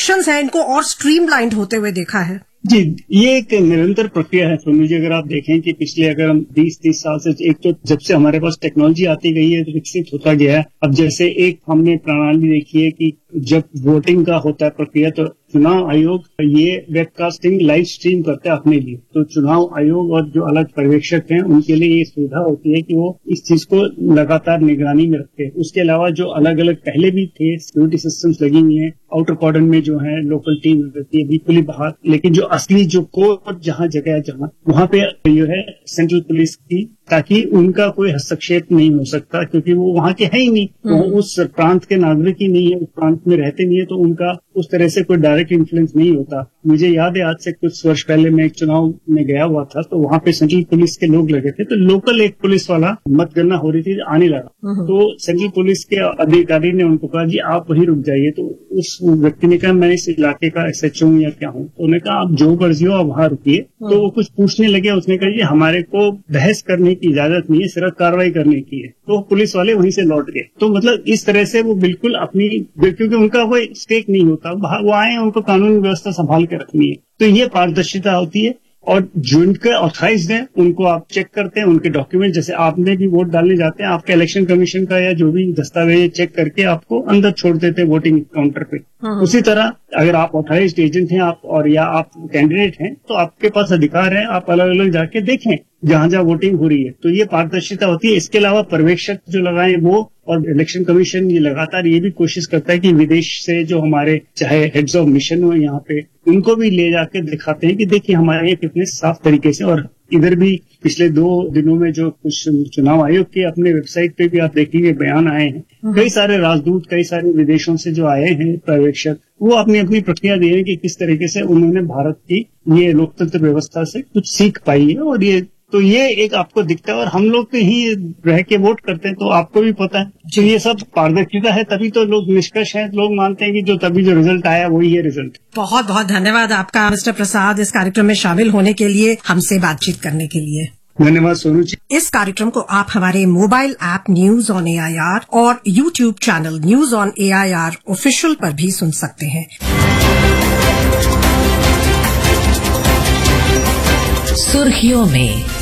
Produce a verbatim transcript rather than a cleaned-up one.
Elections हैं इनको और स्ट्रीमलाइंड होते हुए देखा है? जी, ये एक निरंतर प्रक्रिया है सोनू जी। अगर आप देखें कि पिछले अगर हम बीस तीस साल से, एक तो जब से हमारे पास टेक्नोलॉजी आती गई है तो विकसित होता गया है। अब जैसे एक हमने प्रणाली देखी है कि जब वोटिंग का होता है प्रक्रिया तो चुनाव आयोग ये वेबकास्टिंग लाइव स्ट्रीम करता है अपने लिए। तो चुनाव आयोग और जो अलग पर्यवेक्षक हैं उनके लिए ये सुविधा होती है कि वो इस चीज को लगातार निगरानी में रखते हैं। उसके अलावा जो अलग अलग पहले भी थे सिक्योरिटी सिस्टम्स लगी हुई हैं, आउटर कॉर्डन में जो है लोकल टीम रहती है बिल्कुल ही बाहर, लेकिन जो असली जो कोर जहाँ जगह है जहाँ वहां पे जो है सेंट्रल पुलिस की, ताकि उनका कोई हस्तक्षेप नहीं हो सकता, क्योंकि वो वहां के है ही नहीं, वो उस प्रांत के नागरिक ही नहीं है, उस प्रांत में रहते नहीं है, तो उनका उस तरह से कोई डायरेक्ट इन्फ्लुएंस नहीं होता। मुझे याद है आज से कुछ वर्ष पहले मैं एक चुनाव में गया हुआ था तो वहां पे सेंट्रल पुलिस के लोग लगे थे, तो लोकल एक पुलिस वाला मतगणना हो रही थी आने लगा, तो सेंट्रल पुलिस के अधिकारी ने उनको कहा जी आप वहीं रुक जाइए। तो उस व्यक्ति ने कहा मैं इस इलाके का एस एच ओ हूँ या क्या हूँ, तो उन्होंने कहा आप जो मर्जी हो आप वहां रुकिए। तो वो कुछ पूछने लगे, उसने कहा जी हमारे को बहस करने की इजाजत नहीं है, सिर्फ कार्रवाई करने की है। तो पुलिस वाले वहीं से लौट गए। तो मतलब इस तरह से वो बिल्कुल अपनी, क्योंकि उनका कोई स्टेक नहीं होता, वो आए उनको कानून व्यवस्था संभाल के रखनी है, तो ये पारदर्शिता होती है। और जो इनके ऑथराइज्ड हैं उनको आप चेक करते हैं, उनके डॉक्यूमेंट, जैसे आपने भी वोट डालने जाते हैं आपका इलेक्शन कमीशन का या जो भी दस्तावेज चेक करके आपको अंदर छोड़ देते हैं वोटिंग काउंटर पे। उसी तरह अगर आप ऑथराइज्ड एजेंट हैं आप और या आप कैंडिडेट हैं तो आपके पास अधिकार है, आप अलग अलग जाके देखें जहां जहां वोटिंग हो रही है, तो ये पारदर्शिता होती है। इसके अलावा पर्यवेक्षक जो लगाए वो, और इलेक्शन कमीशन ये लगातार ये भी कोशिश करता है कि विदेश से जो हमारे चाहे हेड्स ऑफ मिशन हो यहाँ पे, उनको भी ले जाके दिखाते हैं कि देखिए हमारे ये कितने साफ तरीके से। और इधर भी पिछले दो दिनों में जो कुछ चुनाव आयोग के अपने वेबसाइट पे भी आप देखेंगे बयान आए हैं, कई सारे राजदूत, कई सारे विदेशों से जो आए हैं पर्यवेक्षक, वो अपनी अपनी प्रक्रिया दे रहे हैं कि किस तरीके से उन्होंने भारत की ये लोकतंत्र व्यवस्था से कुछ सीख पाई है। और ये तो ये एक आपको दिखता है, और हम लोग तो ही रह के वोट करते हैं तो आपको भी पता है जो ये सब पारदर्शिता है, तभी तो लोग निष्कर्ष है, लोग मानते हैं कि जो तभी जो रिजल्ट आया वही है रिजल्ट। बहुत बहुत धन्यवाद आपका मिस्टर प्रसाद, इस कार्यक्रम में शामिल होने के लिए, हमसे बातचीत करने के लिए। धन्यवाद सोनू जी। इस कार्यक्रम को आप हमारे mobile app news on A I R और YouTube channel news on A I R official पर भी सुन सकते हैं। सुर्खियों में